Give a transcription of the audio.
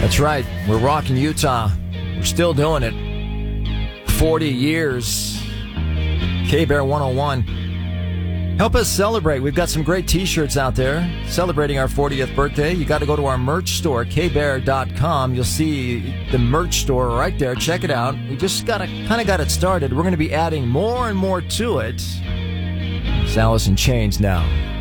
That's right. We're rocking Utah. We're still doing it. 40 years. K-Bear 101. Help us celebrate. We've got some great t-shirts out there celebrating our 40th birthday. You got to go to our merch store, kbear.com. You'll see the merch store right there. Check it out. We just got it started. We're going to be adding more and more to it. It's Alice in Chains now.